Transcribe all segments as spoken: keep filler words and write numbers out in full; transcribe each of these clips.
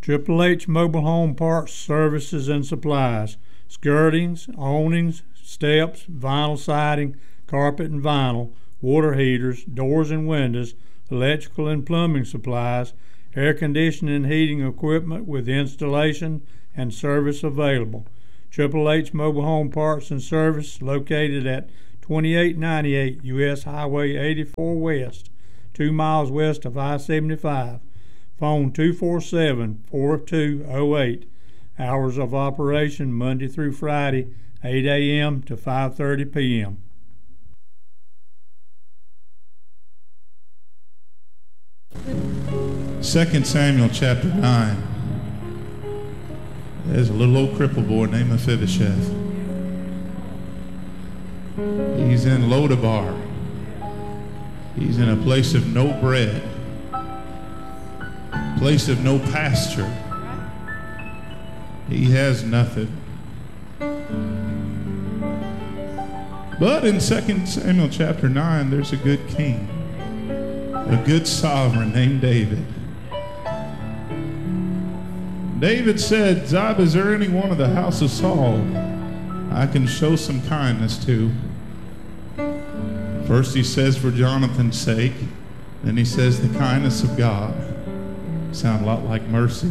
Triple H Mobile Home Parts, Services, and Supplies. Skirtings, awnings, steps, vinyl siding, carpet and vinyl, water heaters, doors and windows, electrical and plumbing supplies, air conditioning and heating equipment with installation and service available. Triple H Mobile Home Parts and Service, located at twenty-eight ninety-eight U S Highway eighty-four West, two miles west of I seventy-five. Phone two four seven, four two zero eight. Hours of operation Monday through Friday, eight a.m. to five thirty p.m. Second Samuel chapter nine. There's a little old cripple boy named Mephibosheth. He's in Lodabar. He's in a place of no bread, place of no pasture. He has nothing. But in Second Samuel chapter nine, there's a good king, a good sovereign named David. David said, Ziba, is there anyone of the house of Saul I can show some kindness to? First he says, for Jonathan's sake. Then he says, the kindness of God. Sound a lot like mercy.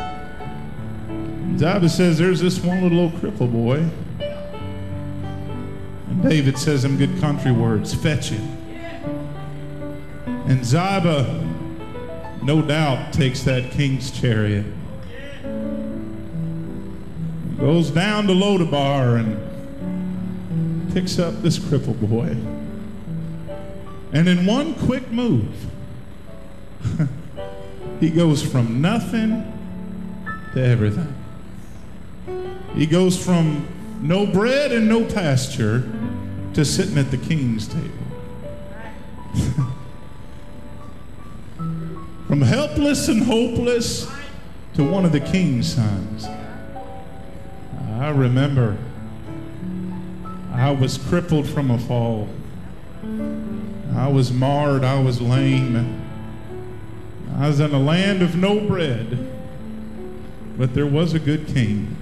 Ziba says, there's this one little old cripple boy. And David says them good country words, fetch him. And Ziba, no doubt, takes that king's chariot, goes down to Lodabar and picks up this cripple boy. And in one quick move, he goes from nothing to everything. He goes from no bread and no pasture to sitting at the king's table. From helpless and hopeless to one of the king's sons. I remember I was crippled from a fall. I was marred, I was lame. I was in a land of no bread, but there was a good king.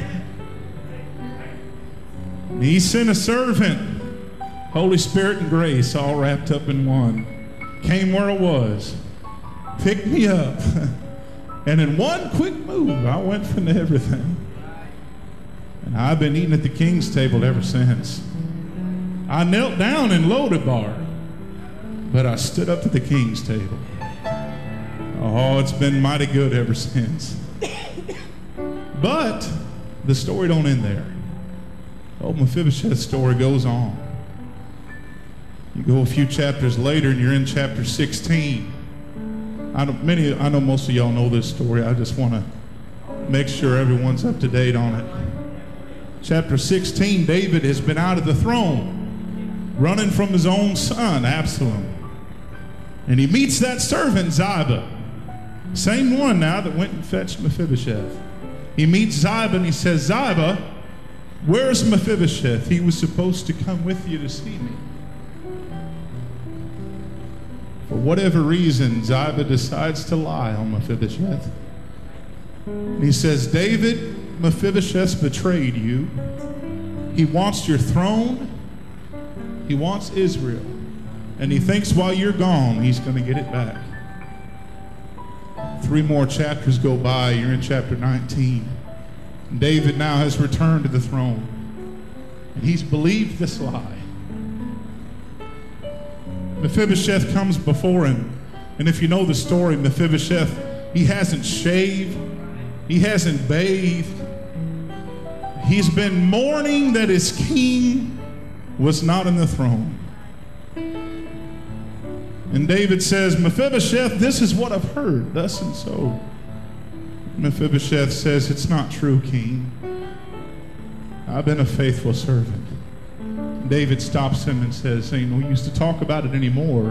He sent a servant, Holy Spirit and grace all wrapped up in one. Came where I was, picked me up, and in one quick move, I went from everything. And I've been eating at the king's table ever since. I knelt down in Lodabar, but I stood up at the king's table. Oh, it's been mighty good ever since. But the story don't end there. Old Mephibosheth's story goes on. You go a few chapters later and you're in chapter sixteen. I know, many, I know most of y'all know this story. I just want to make sure everyone's up to date on it. Chapter sixteen, David has been out of the throne, running from his own son, Absalom. And he meets that servant, Ziba. Same one now that went and fetched Mephibosheth. He meets Ziba and he says, Ziba, where's Mephibosheth? He was supposed to come with you to see me. For whatever reason, Ziba decides to lie on Mephibosheth. He says, David, Mephibosheth's betrayed you. He wants your throne. He wants Israel. And he thinks while you're gone, he's going to get it back. Three more chapters go by. You're in chapter nineteen. David now has returned to the throne. And he's believed this lie. Mephibosheth comes before him. And if you know the story, Mephibosheth, he hasn't shaved. He hasn't bathed. He's been mourning that his king was not in the throne. And David says, Mephibosheth, this is what I've heard, thus and so. Mephibosheth says, it's not true, king. I've been a faithful servant. David stops him and says, ain't no use to talk about it anymore.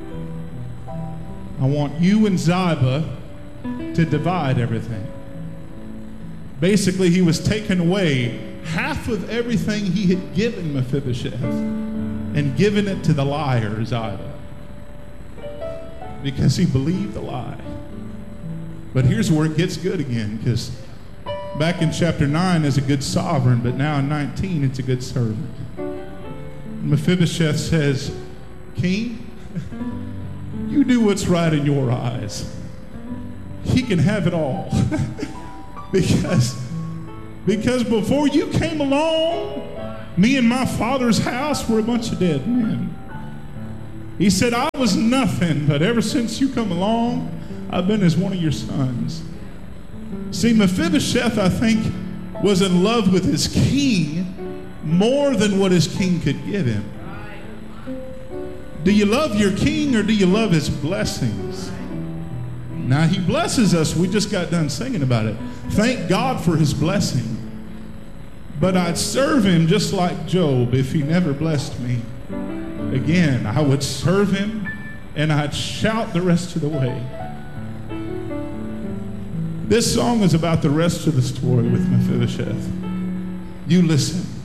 I want you and Ziba to divide everything. Basically, he was taking away half of everything he had given Mephibosheth and given it to the liar, Ziba, because he believed the lie. But here's where it gets good again, because back in chapter nine is a good sovereign, but now in nineteen it's a good servant. Mephibosheth says, King, you do what's right in your eyes. He can have it all. because, because before you came along, me and my father's house were a bunch of dead men. He said, I was nothing, but ever since you come along, I've been as one of your sons. See, Mephibosheth, I think, was in love with his king more than what his king could give him. Do you love your king or do you love his blessings? Now, he blesses us. We just got done singing about it. Thank God for his blessing. But I'd serve him just like Job if he never blessed me. Again, I would serve him and I'd shout the rest of the way. This song is about the rest of the story with Mephibosheth. You listen.